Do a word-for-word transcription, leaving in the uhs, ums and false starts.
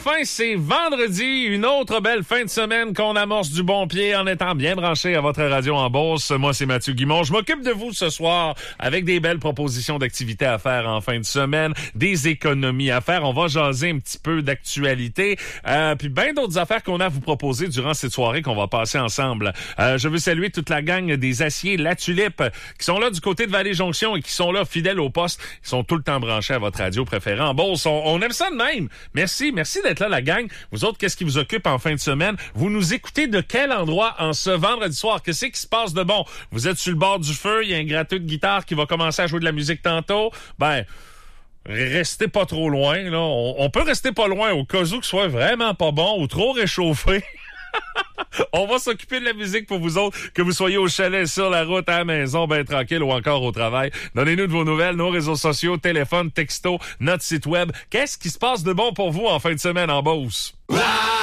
enfin, c'est vendredi, une autre belle fin de semaine qu'on amorce du bon pied en étant bien branché à votre radio en Beauce. Moi, c'est Mathieu Guimond. Je m'occupe de vous ce soir avec des belles propositions d'activités à faire en fin de semaine, des économies à faire. On va jaser un petit peu d'actualité, euh, puis bien d'autres affaires qu'on a à vous proposer durant cette soirée qu'on va passer ensemble. Euh, je veux saluer toute la gang des aciers La Tulipe qui sont là du côté de Vallée-Jonction et qui sont là fidèles au poste. Ils sont tout le temps branchés à votre radio préférée en Beauce. On, on aime ça de même. Merci, merci d'être là, la gang. Vous autres, qu'est-ce qui vous occupe en fin de semaine? Vous nous écoutez de quel endroit en ce vendredi soir? Qu'est-ce qui se passe de bon? Vous êtes sur le bord du feu, il y a un gratteux de guitare qui va commencer à jouer de la musique tantôt. Ben, restez pas trop loin, là. On, on peut rester pas loin au cas où que ce soit vraiment pas bon ou trop réchauffé. On va s'occuper de la musique pour vous autres, que vous soyez au chalet, sur la route, à la maison, ben tranquille ou encore au travail. Donnez-nous de vos nouvelles, nos réseaux sociaux, téléphone, texto, notre site web. Qu'est-ce qui se passe de bon pour vous en fin de semaine en Beauce?